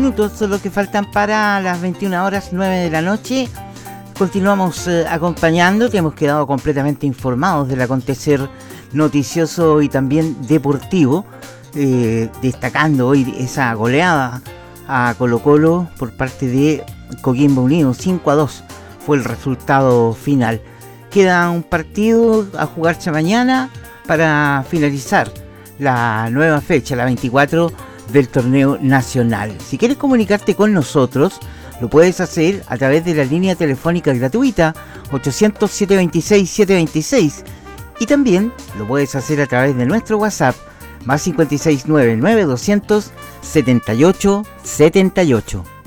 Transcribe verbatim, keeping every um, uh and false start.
minutos son los que faltan para las veintiuna horas nueve de la noche. Continuamos eh, acompañando, te hemos quedado completamente informados del acontecer noticioso y también deportivo, eh, destacando hoy esa goleada a Colo-Colo por parte de Coquimbo Unido. Cinco a dos fue el resultado final. Queda un partido a jugarse mañana para finalizar la nueva fecha, la veinticuatro del torneo nacional. Si quieres comunicarte con nosotros, lo puedes hacer a través de la línea telefónica gratuita ochocientos, setecientos veintiséis, setecientos veintiséis, y también lo puedes hacer a través de nuestro WhatsApp más cinco seis nueve nueve doscientos setenta y ocho setenta y ocho.